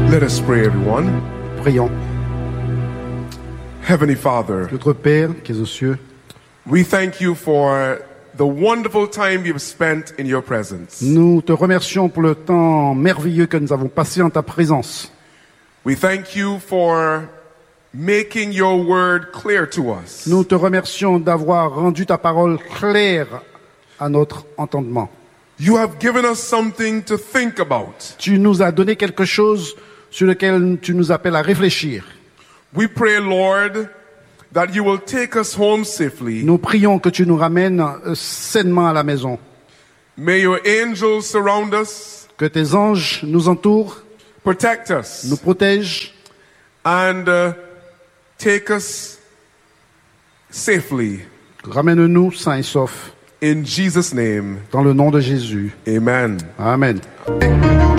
Let us pray, everyone. Prions. Heavenly Father, Notre Père qui es aux cieux, we thank you for the wonderful time you've spent in your presence. nous te remercions pour le temps merveilleux que nous avons passé en ta présence. We thank you for making your word clear to us. Nous te remercions d'avoir rendu ta parole claire à notre entendement. You have given us something to think about. Tu nous as donné quelque chose sur lequel tu nous appelles à réfléchir. We pray, Lord, that you will take us home safely. Nous prions que tu nous ramènes sainement à la maison. May your angels surround us, Que tes anges nous entourent, protect us, nous protègent and take us safely. Ramène-nous sains et saufs. In Jesus' name, Dans le nom de Jésus. amen. Amen.